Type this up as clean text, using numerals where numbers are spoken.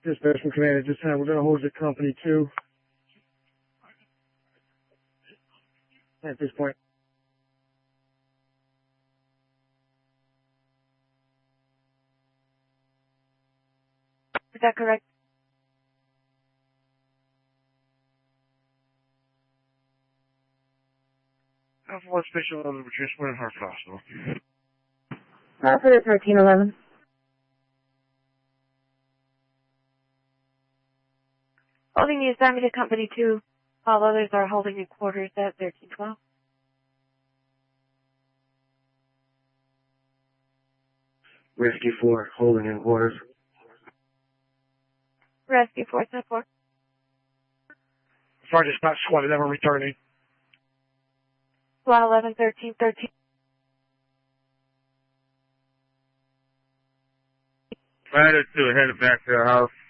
Dispatch from command at this time. We're going to hold at company 2 at this point. Is that correct? Alpha 1 Special 11, we're transporting Heart Hospital. For the 1311. Holding the assignment at company 2. All others are holding in quarters at 1312. Rescue 4, holding in quarters. Rescue 474. Sergeant Scott Squad 11 returning. SWAT 11 1313. Ladder 2 headed back to the house.